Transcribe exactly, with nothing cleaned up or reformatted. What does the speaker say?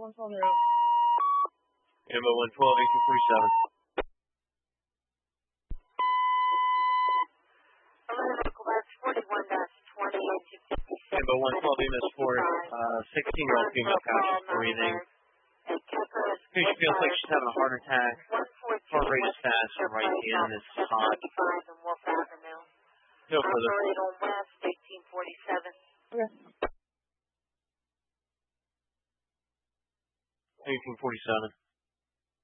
one twelve zero. Ambo one twelve, eighteen forty-seven. Ambo one twelve, E M S four, uh, sixteen-year-old female conscious breathing. She feels like she's having a heart attack. Heart rate is fast, her right hand is hot. No further. Okay. eighteen forty-seven.